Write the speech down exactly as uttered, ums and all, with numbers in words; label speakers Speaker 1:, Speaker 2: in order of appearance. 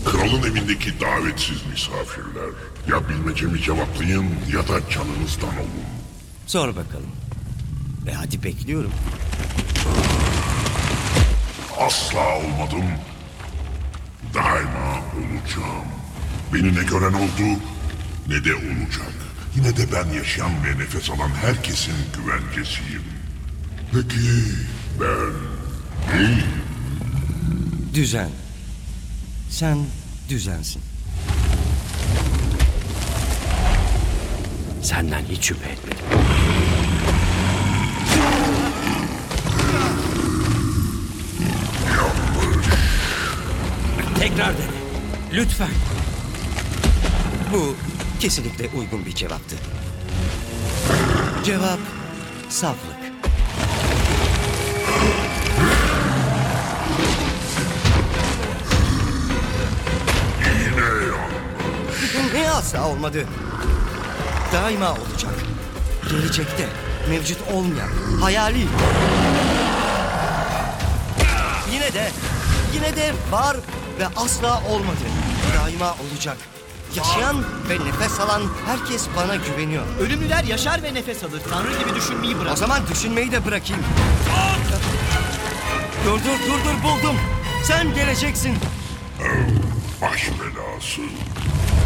Speaker 1: Kralın evindeki davetsiz misafirler. Ya bilmecemi cevaplayın ya da canınızdan olun.
Speaker 2: Sor bakalım. E hadi bekliyorum.
Speaker 1: Asla olmadım. Daima olacağım. Beni ne gören oldu ne de olacak. Yine de ben yaşayan ve nefes alan herkesin güvencesiyim. Peki ben neyim?
Speaker 2: Düzen. Sen düzensin.
Speaker 3: Senden hiç şüphe etmedim.
Speaker 2: Tekrar dene. Lütfen. Bu kesinlikle uygun bir cevaptı. Cevap saflık.
Speaker 1: Yine yanlış.
Speaker 2: Ne asla olmadı. Daima olacak. Gelecekte mevcut olmayan hayali. Yine de, yine de var ve asla olmadı. Daima olacak. Yaşayan ve nefes alan herkes bana güveniyor.
Speaker 4: Ölümlüler yaşar ve nefes alır. Tanrı gibi düşünmeyi bırak.
Speaker 2: O zaman düşünmeyi de bırakayım. Dur dur dur dur buldum. Sen geleceksin.
Speaker 1: Baş belası.